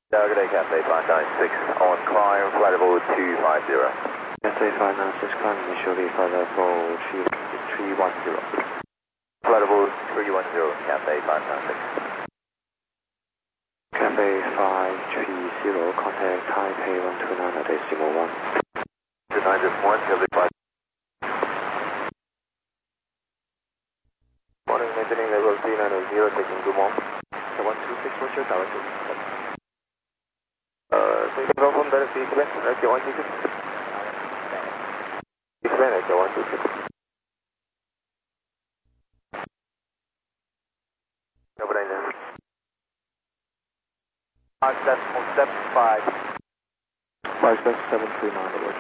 Good day, Cathay 596 on climb, flight level 250. Cathay 596, climb initially, flight level 310. Flight level 310, Cathay 596. Cathay 530, contact Taipei 129.1. 29.1, Cathay 5. Morning, maintaining level 3900, taking good morning. 126, what's your tower? So you can confirm that it's Eastland, like your 126? Eastland, like your 126. Nobody knows. 5.75. 5.739.